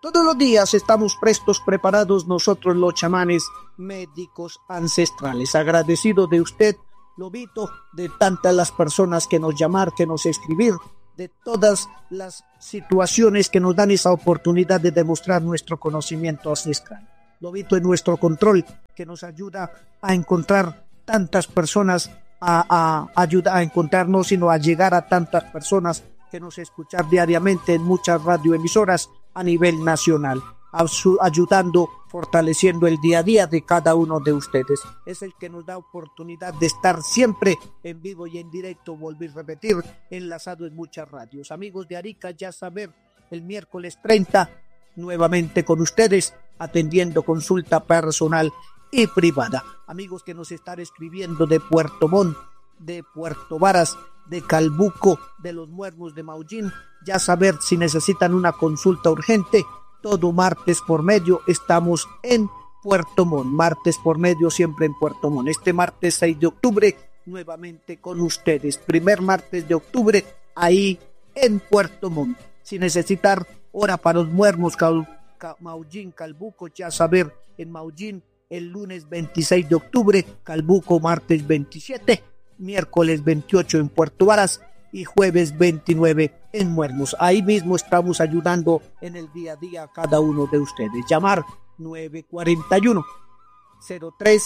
Todos los días estamos prestos, preparados nosotros los chamanes médicos ancestrales. Agradecido de usted, Lobito, de tantas las personas que nos llamar, que nos escribir, de todas las situaciones que nos dan esa oportunidad de demostrar nuestro conocimiento ancestral. Lobito es nuestro control, que nos ayuda a encontrar tantas personas, ayuda a encontrarnos, sino a llegar a tantas personas que nos escuchan diariamente en muchas radioemisoras a nivel nacional, ayudando, fortaleciendo el día a día de cada uno de ustedes. Es el que nos da oportunidad de estar siempre en vivo y en directo, volver a repetir, enlazado en muchas radios. Amigos de Arica, ya saber, el miércoles 30, nuevamente con ustedes, atendiendo consulta personal y privada. Amigos que nos están escribiendo de Puerto Montt, de Puerto Varas, de Calbuco, de los Muermos de Maullín, ya saber si necesitan una consulta urgente, todo martes por medio estamos en Puerto Montt, martes por medio siempre en Puerto Montt. Este martes 6 de octubre nuevamente con ustedes, primer martes de octubre ahí en Puerto Montt. Si necesitar hora para los Muermos, Maullín, Calbuco, ya saber en Maullín el lunes 26 de octubre, Calbuco martes 27, miércoles 28 en Puerto Varas y jueves 29 en Muermos. Ahí mismo estamos ayudando en el día a día a cada uno de ustedes. Llamar 941 03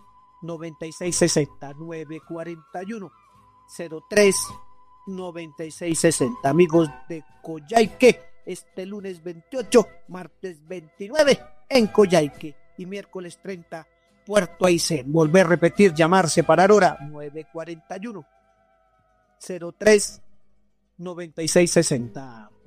9660 941 03 9660. Amigos de Coyhaique, este lunes 28, martes 29 en Coyhaique y miércoles 30 Puerto Aysén. Volver a repetir, llamar, separar hora 941 03 9660.